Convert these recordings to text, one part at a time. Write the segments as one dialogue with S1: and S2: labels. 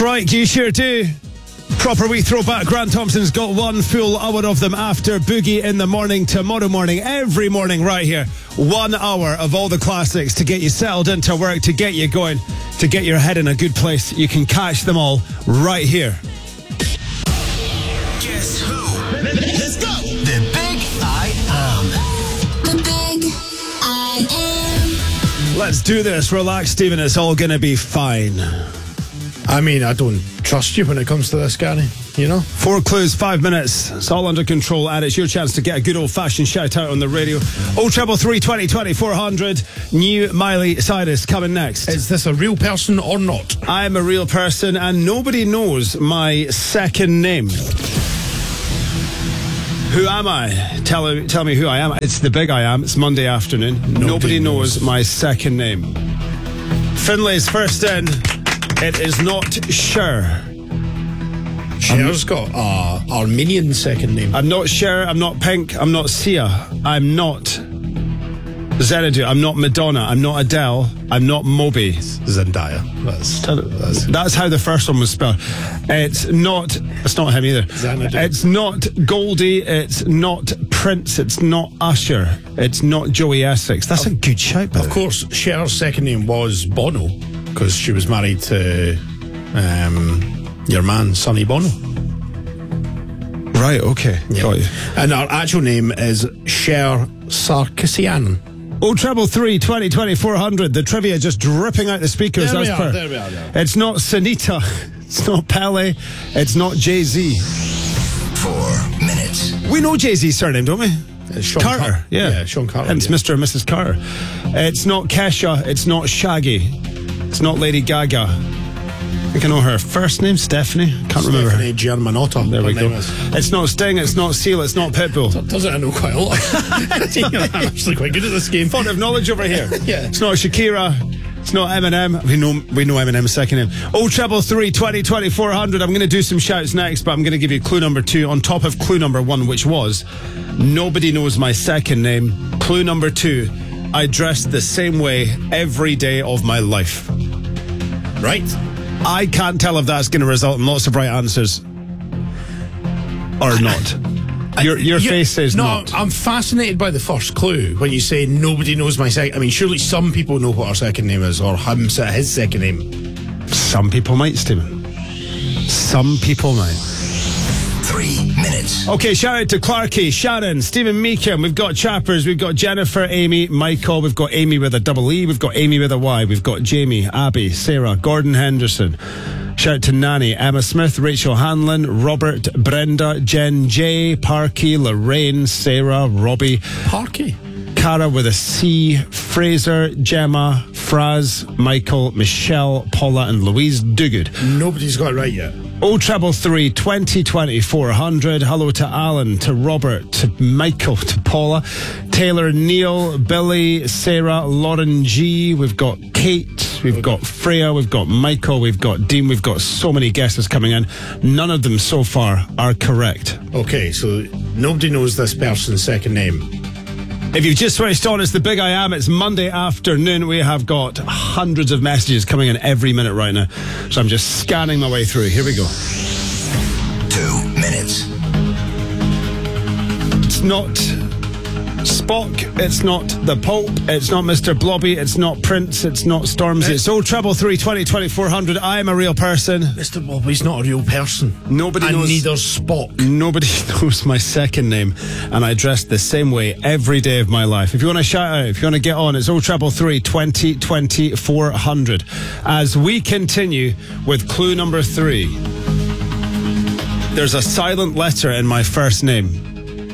S1: Crikey, you sure do. Proper wee throwback. Grant Thompson's got one full hour of them after Boogie in the Morning tomorrow morning. Every morning right here. 1 hour of all the classics to get you settled into work, to get you going, to get your head in a good place. You can catch them all right here.
S2: Guess who? Let's go. The Big I Am.
S3: The Big I Am.
S1: Let's do this. Relax, Stephen. It's all going to be fine.
S4: I mean, I don't trust you when it comes to this, Gary. You know?
S1: 4 clues, 5 minutes. It's all under control, and it's your chance to get a good old-fashioned shout-out on the radio. 0333 20 20 400. New Miley Cyrus coming next.
S4: Is this a real person or not?
S1: I'm a real person, and nobody knows my second name. Who am I? Tell me who I am. It's the Big I Am. It's Monday afternoon. Nobody knows my second name. Finlay's first in. It is not Cher.
S4: Cher's got a Armenian second name.
S1: I'm not Cher. I'm not Pink. I'm not Sia. I'm not Xanadu. I'm not Madonna. I'm not Adele. I'm not Moby.
S4: Zendaya.
S1: That's how the first one was spelled. It's not him either.
S4: Xanadu.
S1: It's not Goldie. It's not Prince. It's not Usher. It's not Joey Essex. That's a good shout, by the way.
S4: Of course, Cher's second name was Bono, because she was married to your man, Sonny Bono.
S1: Right, okay.
S4: Yeah.
S1: Got you.
S4: And her actual name is Cher Sarkisian.
S1: 0333 20 20 400. The trivia just dripping out the speakers.
S4: There we are.
S1: It's not Sanita. It's not Pele. It's not Jay-Z.
S2: 4 minutes.
S1: We know Jay-Z's surname, don't we?
S4: Sean
S1: Carter. Yeah,
S4: Sean Carter.
S1: And it's Mr. and Mrs. Carter. It's not Kesha. It's not Shaggy. It's not Lady Gaga. I think I know her first name, Stephanie. Can't remember.
S4: Stephanie Germanotta.
S1: There we go. It's not Sting. It's not Seal. It's not Pitbull.
S4: Doesn't I know quite a lot? I'm actually quite good at this game.
S1: Font of knowledge over here.
S4: Yeah.
S1: It's not Shakira. It's not Eminem. We know Eminem's second name. 0333 20 20 400. I'm going to do some shouts next, but I'm going to give you clue number 2 on top of clue number 1, which was nobody knows my second name. Clue number 2, I dress the same way every day of my life.
S4: Right.
S1: I can't tell if that's going to result in lots of right answers or not. Your face says not.
S4: I'm fascinated by the first clue when you say nobody knows my second. I mean, surely some people know what our second name is, or his second name.
S1: Some people might, Stephen. Some people might.
S2: 3 minutes.
S1: Okay, shout out to Clarkey, Sharon, Stephen Meekham. We've got Chappers, we've got Jennifer, Amy, Michael, we've got Amy with a double E, we've got Amy with a Y, we've got Jamie, Abby, Sarah, Gordon Henderson. Shout out to Nanny, Emma Smith, Rachel Hanlon, Robert, Brenda, Jen J, Parky, Lorraine, Sarah, Robbie,
S4: Parky,
S1: Cara with a C, Fraser, Gemma, Fraz, Michael, Michelle, Paula and Louise. Do good.
S4: Nobody's got it right yet.
S1: 0333 20 20 400. Hello to Alan, to Robert, to Michael, to Paula, Taylor, Neil, Billy, Sarah, Lauren G. We've got Kate, we've got Freya, we've got Michael, we've got Dean. We've got so many guesses coming in. None of them so far are correct.
S4: Okay, so nobody knows this person's second name.
S1: If you've just switched on, it's the Big I Am. It's Monday afternoon. We have got hundreds of messages coming in every minute right now. So I'm just scanning my way through. Here we go.
S2: 2 minutes.
S1: It's not Spock. It's not the Pope. It's not Mr. Blobby. It's not Prince. It's not Stormzy. It's 0333 20 20 400. I am a real person.
S4: Mr. Blobby's not a real person.
S1: Nobody knows.
S4: And neither's Spock.
S1: Nobody knows my second name, and I dress the same way every day of my life. If you want to shout out, if you want to get on, it's 0333 20 20 400. As we continue with clue number 3, there's a silent letter in my first name.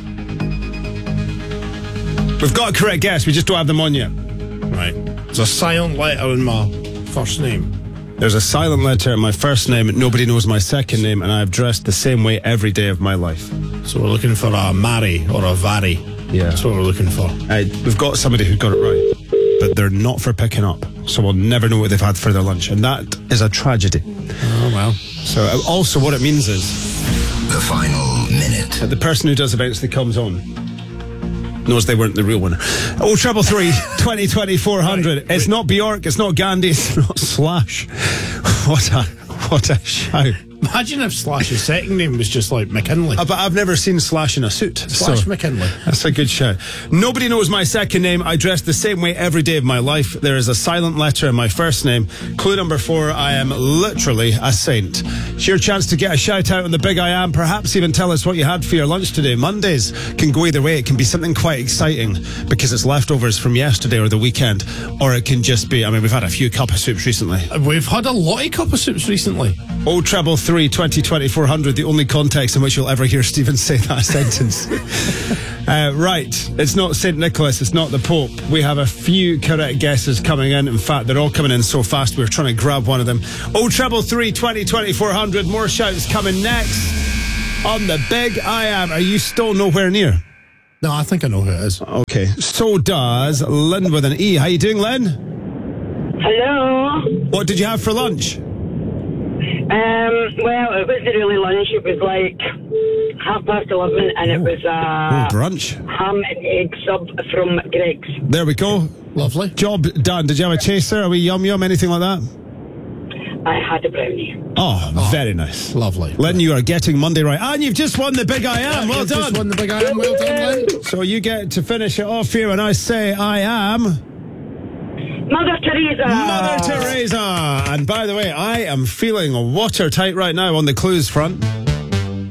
S1: We've got a correct guess, we just don't have them on yet.
S4: Right. There's a silent letter in my first name.
S1: There's a silent letter in my first name, nobody knows my second name, and I've dressed the same way every day of my life.
S4: So we're looking for a Mary or a Vary.
S1: Yeah.
S4: That's what we're looking for.
S1: We've got somebody who got it right, but they're not for picking up, so we'll never know what they've had for their lunch, and that is a tragedy.
S4: Oh, well.
S1: So also what it means is
S2: The final minute.
S1: that the person who does eventually comes on knows they weren't the real winner. 0333 20 20 400. It's not Bjork, it's not Gandhi, it's not Slash. What a shout.
S4: Imagine if Slash's second name was just like McKinley.
S1: But I've never seen Slash in a suit.
S4: Slash McKinley.
S1: That's a good shout. Nobody knows my second name. I dress the same way every day of my life. There is a silent letter in my first name. Clue number 4, I am literally a saint. It's your chance to get a shout out on the Big I Am. Perhaps even tell us what you had for your lunch today. Mondays can go either way. It can be something quite exciting because it's leftovers from yesterday or the weekend. Or it can just be, we've had a few cup of soups recently.
S4: We've had a lot of cup of soups recently.
S1: 033 20 2400, the only context in which you'll ever hear Stephen say that sentence. Right, it's not St. Nicholas, it's not the Pope. We have a few correct guesses coming in. In fact, they're all coming in so fast we're trying to grab one of them. 033 20 2400, more shouts coming next on the Big I Am. Are you still nowhere near?
S4: No, I think I know who it is.
S1: Okay, so does Lynn with an E. How you doing, Lynn?
S5: Hello.
S1: What did you have for lunch?
S5: Well, it wasn't really lunch. It was like 11:30, and it was
S1: Brunch.
S5: ham and egg sub from Greg's.
S1: There we go.
S4: Lovely.
S1: Job done. Did you have a chaser? Are we yum yum? Anything like that?
S5: I had a brownie.
S1: Oh, very nice.
S4: Lovely.
S1: Lynn, you are getting Monday right. And you've just won the Big I Am. Well
S4: You've
S1: done.
S4: just won the Big I Am. Well done, Lynn.
S1: So you get to finish it off here when I say I am
S5: Mother Teresa.
S1: Mother Teresa. And by the way, I am feeling watertight right now on the clues front.